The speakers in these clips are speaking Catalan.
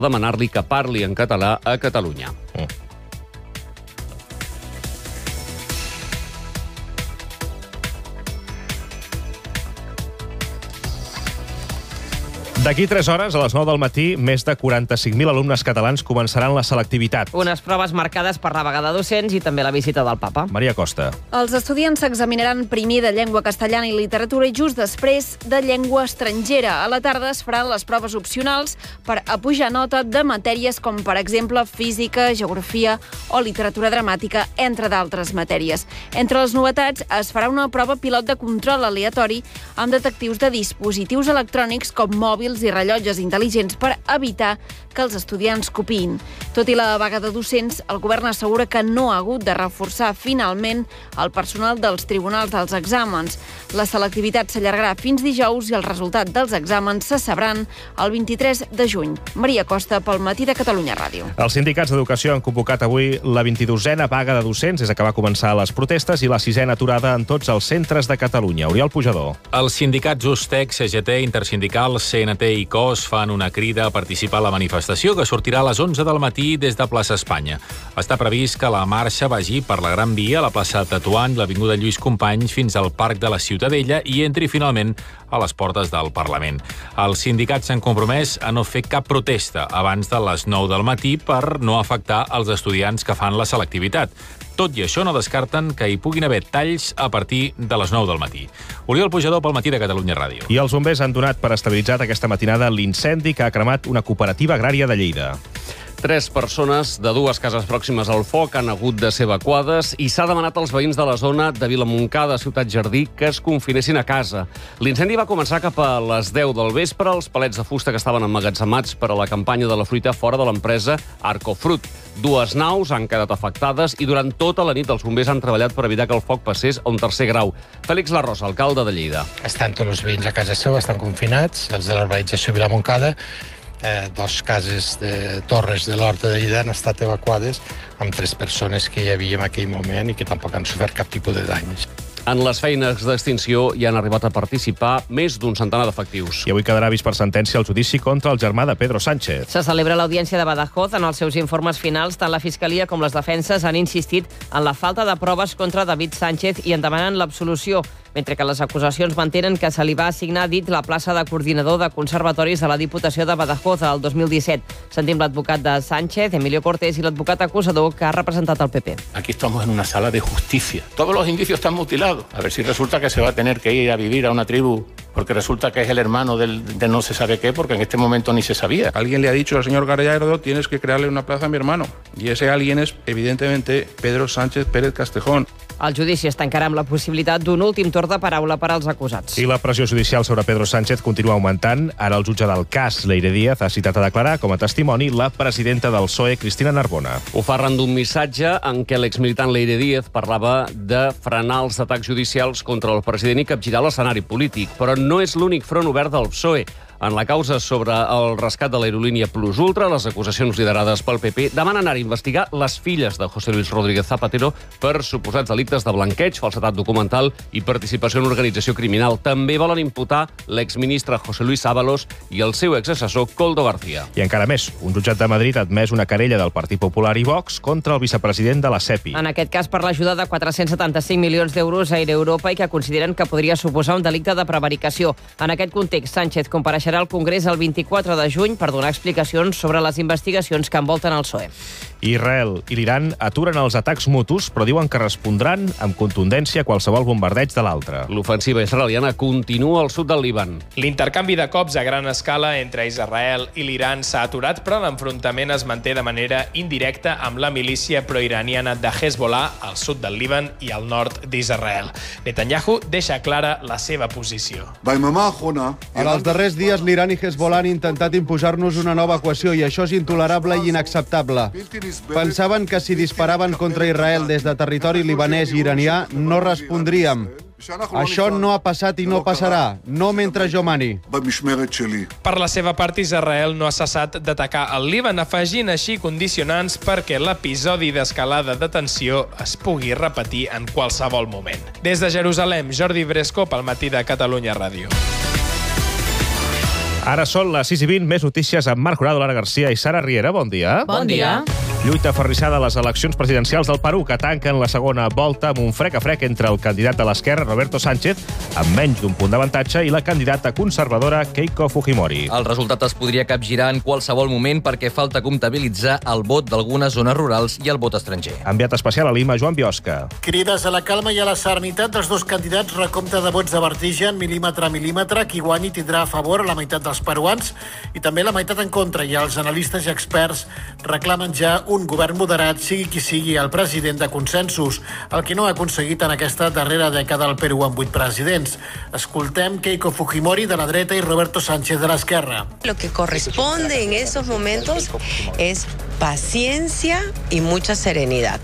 demanar-li que parli en català a Catalunya. D'aquí 3 hores, a les 9 del matí, més de 45.000 alumnes catalans començaran la selectivitat. Unes proves marcades per la vaga de docents i també la visita del papa. Maria Costa. Els estudiants s'examinaran primer de llengua castellana i literatura i just després de llengua estrangera. A la tarda es faran les proves opcionals per apujar nota de matèries com, per exemple, física, geografia o literatura dramàtica, entre d'altres matèries. Entre les novetats es farà una prova pilot de control aleatori amb detectius de dispositius electrònics com mòbils i rellotges intel·ligents per evitar que els estudiants copiïn. Tot i la vaga de docents, el govern assegura que no ha hagut de reforçar finalment el personal dels tribunals dels exàmens. La selectivitat s'allargarà fins dijous i el resultat dels exàmens se sabran el 23 de juny. Maria Costa, pel Matí de Catalunya Ràdio. Els sindicats d'educació han convocat avui la 22a vaga de docents des que va començar les protestes i la 6a aturada en tots els centres de Catalunya. Oriol Pujador. Els sindicats USTEC, CGT, Intersindical, CNT i COS fan una crida a participar a la manifestació que sortirà a les 11 del matí des de Plaça Espanya. Està previst que la marxa vagi per la Gran Via, la plaça Tetuan, l'Avinguda Lluís Companys fins al Parc de la Ciutadella i entri finalment a les portes del Parlament. Els sindicats s'han compromès a no fer cap protesta abans de les 9 del matí per no afectar els estudiants que fan la selectivitat. Tot i això, no descarten que hi puguin haver talls a partir de les 9 del matí. Oriol Pujador, pel Matí de Catalunya Ràdio. I els bombers han donat per estabilitzat aquesta matinada l'incendi que ha cremat una cooperativa agrària de Lleida. 3 persones de 2 cases pròximes al foc han hagut de ser evacuades i s'ha demanat als veïns de la zona de Vilamontcada, Ciutat Jardí, que es confinessin a casa. L'incendi va començar cap a les 10 del vespre. Els palets de fusta que estaven emmagatzemats per a la campanya de la fruita fora de l'empresa Arcofrut. 2 naus han quedat afectades i durant tota la nit els bombers han treballat per evitar que el foc passés a un 3è grau. Fèlix Larrosa, alcalde de Lleida. Estan tots els veïns a casa seva, estan confinats, els de l'urbanització Vilamontcada. 2 cases de torres de l'Horta de Lleida han estat evacuades amb 3 persones que hi havia en aquell moment i que tampoc han sofert cap tipus de danys. En les feines d'extinció hi han arribat a participar més d'un centenar d'efectius. I avui quedarà vist per sentència el judici contra el germà de Pedro Sánchez. Se celebra l'audiència de Badajoz. En els seus informes finals, tant la Fiscalia com les defenses han insistit en la falta de proves contra David Sánchez i en demanen l'absolució, mentre que les acusacions mantenen que se li va assignar dit la plaça de coordinador de conservatoris a la Diputació de Badajoz el 2017. Sentim l'advocat de Sánchez, Emilio Cortés, i l'advocat acusador que ha representat el PP. Aquí estamos en una sala de justicia. Todos los indicios están mutilados. A ver si resulta que se va a tener que ir a vivir a una tribu porque resulta que es el hermano de no se sabe qué, porque en este momento ni se sabía. Alguien le ha dicho al señor Gallardo, tienes que crearle una plaza a mi hermano. Y ese alguien es, evidentemente, Pedro Sánchez Pérez Castejón. El judici es tancarà amb la possibilitat d'un últim torn de paraula per als acusats. I la pressió judicial sobre Pedro Sánchez continua augmentant. Ara el jutge del cas, Leire Díaz, ha citat a declarar com a testimoni la presidenta del PSOE, Cristina Narbona. Ho fa arran d'un missatge en què l'exmilitant Leire Díaz parlava de frenar els atacs judicials contra el president i capgirar l'escenari polític. Però no és l'únic front obert del PSOE. En la causa sobre el rescat de l'aerolínia Plus Ultra, les acusacions liderades pel PP demanen ara investigar les filles de José Luis Rodríguez Zapatero per suposats delictes de blanqueig, falsedat documental i participació en organització criminal. També volen imputar l'exministre José Luis Ábalos i el seu exassessor Koldo García. I encara més, un jutjat de Madrid ha admès una querella del Partit Popular i Vox contra el vicepresident de la SEPI. En aquest cas per l'ajuda de 475 milions d'euros a Air Europa i que consideren que podria suposar un delicte de prevaricació. En aquest context, Sánchez compareixerà al Congrés el 24 de juny per donar explicacions sobre les investigacions que envolten el PSOE. Israel i l'Iran aturen els atacs mutus, però diuen que respondran amb contundència a qualsevol bombardeig de l'altre. L'ofensiva israeliana continua al sud del Líban. L'intercanvi de cops a gran escala entre Israel i l'Iran s'ha aturat, però l'enfrontament es manté de manera indirecta amb la milícia proiraniana de Hezbollah al sud del Líban i al nord d'Israel. Netanyahu deixa clara la seva posició. En els darrers dies, l'Iran i Hezbollah han intentat imposar-nos una nova equació i això és intolerable i inacceptable. Pensaven que si disparaven contra Israel des de territori libanès i iranià no respondríem. Això no ha passat i no passarà, no mentre jo mani. Per la seva part, Israel no ha cessat d'atacar el Líban, afegint així condicionants perquè l'episodi d'escalada de tensió es pugui repetir en qualsevol moment. Des de Jerusalem, Jordi Bresco, pel Matí de Catalunya Ràdio. Ara són les 6:20, més notícies amb Marc Jurado, Lara Garcia i Sara Riera. Bon dia. Bon dia. Lluita aferrissada a les eleccions presidencials del Perú, que tanquen la segona volta amb un frec a frec entre el candidat de l'esquerra, Roberto Sánchez, amb menys d'un punt d'avantatge, i la candidata conservadora, Keiko Fujimori. El resultat es podria capgirar en qualsevol moment perquè falta comptabilitzar el vot d'algunes zones rurals i el vot estranger. Enviat especial a Lima, Joan Biosca. Crides a la calma i a la serenitat dels dos candidats, recompte de vots de vertigen, mil·límetre a mil·límetre. Qui guanyi tindrà a favor la meitat dels peruans i també la meitat en contra, i els analistes i experts reclamen ja un govern moderat, sigui qui sigui el president de consensos, el que no ha aconseguit en aquesta darrera dècada al Perú amb 8 presidents. Escoltem Keiko Fujimori de la dreta y Roberto Sánchez de la esquerra. Lo que corresponde en esos momentos es paciencia y mucha serenidad.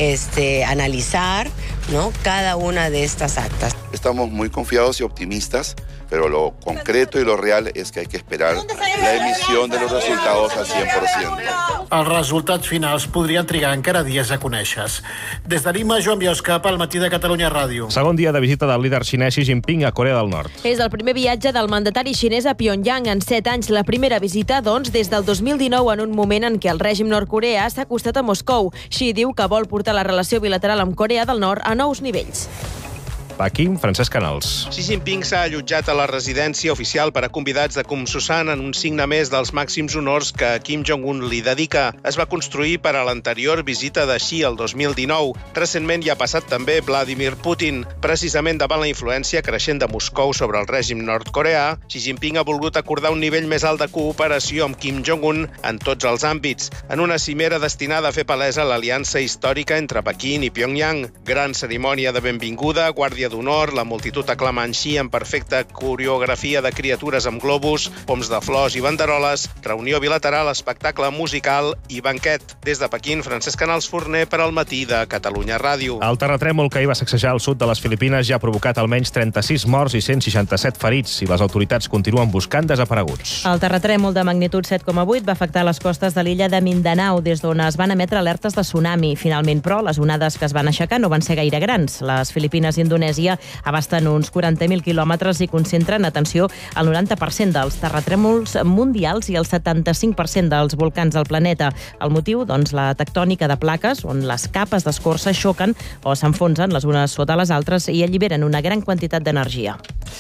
Analizar, ¿no?, cada una de estas actas. Estamos muy confiados y optimistas, pero lo concreto y lo real es que hay que esperar la emisión de los resultados al 100%. Els resultats finals podrien trigar encara dies a conèixer. Des de Lima, Joan Biosca, pel Matí de Catalunya Ràdio. Segon dia de visita del líder xinès Xi Jinping a Corea del Nord. És el primer viatge del mandatari xinès a Pyongyang en 7 anys. La primera visita, doncs, des del 2019, en un moment en què el règim nord-coreà s'ha acostat a Moscou. Xi diu que vol portar la relació bilateral amb Corea del Nord a nous nivells. Pequín, Francesc Canals. Xi Jinping s'ha allotjat a la residència oficial per a convidats de Kumsusan en un signe més dels màxims honors que Kim Jong-un li dedica. Es va construir per a l'anterior visita de Xi el 2019. Recentment hi ha passat també Vladimir Putin. Precisament davant la influència creixent de Moscou sobre el règim nord-coreà, Xi Jinping ha volgut acordar un nivell més alt de cooperació amb Kim Jong-un en tots els àmbits, en una cimera destinada a fer palesa l'aliança històrica entre Pequín i Pyongyang. Gran cerimònia de benvinguda, guàrdia d'honor, la multitud aclamant Xi en perfecta coreografia de criatures amb globus, poms de flors i banderoles, reunió bilateral, espectacle musical i banquet. Des de Pequín, Francesc Canals Forner per al Matí de Catalunya Ràdio. El terratrèmol que ahir va sacsejar al sud de les Filipines ja ha provocat almenys 36 morts i 167 ferits, i les autoritats continuen buscant desapareguts. El terratrèmol de magnitud 7,8 va afectar les costes de l'illa de Mindanao, des d'on es van emetre alertes de tsunami. Finalment, però, les onades que es van aixecar no van ser gaire grans. Les Filipines i Indonèsia abasten uns 40.000 quilòmetres i concentren, atenció, el 90% dels terratrèmols mundials i el 75% dels volcans del planeta. El motiu, doncs, la tectònica de plaques, on les capes d'escorça xoquen o s'enfonsen les unes sota les altres i alliberen una gran quantitat d'energia.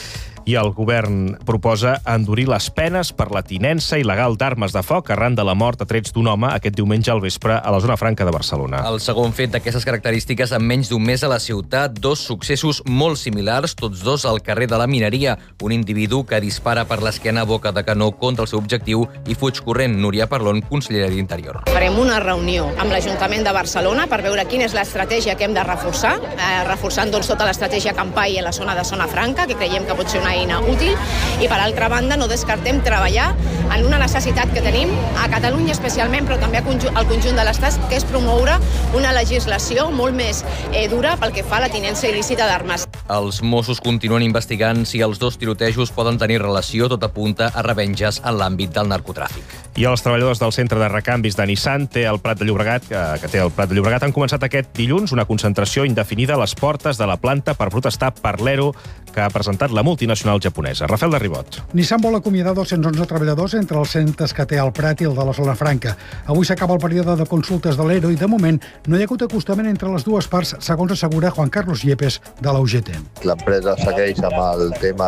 I el govern proposa endurir les penes per la tinença il·legal d'armes de foc arran de la mort a trets d'un home aquest diumenge al vespre a la zona franca de Barcelona. El segon fet d'aquestes característiques en menys d'un mes a la ciutat, dos successos molt similars, tots dos al carrer de la Mineria. Un individu que dispara per l'esquena a boca de canó contra el seu objectiu i fuig corrent. Núria Parlon, consellera d'Interior. Farem una reunió amb l'Ajuntament de Barcelona per veure quina és l'estratègia que hem de reforçar, reforçant doncs tota l'estratègia Campai en la zona de Zona Franca, que creiem que pot ser una eina útil, i per altra banda no descartem treballar en una necessitat que tenim a Catalunya especialment, però també al conjunt de l'Estat, que és promoure una legislació molt més dura pel que fa a la tinença il·lícita d'armes. Els Mossos continuen investigant si els dos tirotejos poden tenir relació, tot apunta a revenges en l'àmbit del narcotràfic. I els treballadors del centre de recanvis de Nissan que té el Prat de Llobregat han començat aquest dilluns una concentració indefinida a les portes de la planta per protestar per l'ERO que ha presentat la multinacional japonesa. Rafael de Ribot. Nissan vol acomiadar 211 treballadors entre els centres que té el Prat i el de la Zona Franca. Avui s'acaba el període de consultes de l'ERO i, de moment, no hi ha hagut acostament entre les dues parts, segons assegura Juan Carlos Yepes, de la UGT. L'empresa segueix amb el tema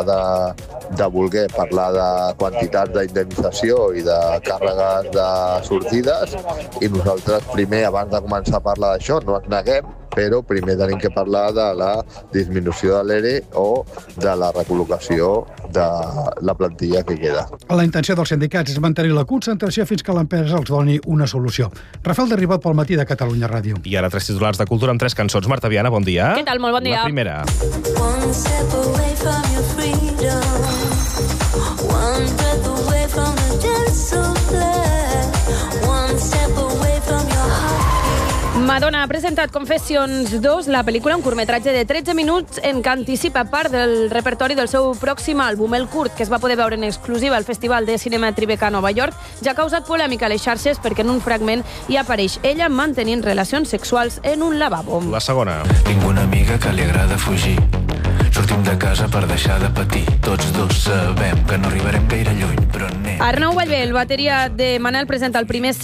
de voler parlar de quantitats d'indemnització i de càrregues de sortides, i nosaltres primer, abans de començar a parlar d'això, no ens neguem, però primer tenim que parlar de la disminució de l'ERE o de la recol·locació de la plantilla que queda. La intenció dels sindicats és mantenir la concentració fins que l'empresa els doni una solució. Rafael de Ribot pel Matí de Catalunya Ràdio. I ara 3 titulars de cultura amb 3 cançons. Marta Viana, bon dia. Què tal? Molt bon dia. La primera. One step away from your freedom, one breath away from the gentle flare, one step away from your heart. Madonna ha presentat Confessions 2, la pel·lícula, un curtmetratge de 13 minuts en què anticipa part del repertori del seu pròxim àlbum. El curt, que es va poder veure en exclusiva al Festival de Cinema Tribeca a Nova York, ja ha causat polèmica a les xarxes perquè en un fragment hi apareix ella mantenint relacions sexuals en un lavabo. La segona. Tinc una amiga que li agrada fugir. Sortim de casa per deixar de patir. Tots dos sabem que no arribarem gaire lluny, però anem. Arnau Vallvé, el bateria de Manel, presenta el primer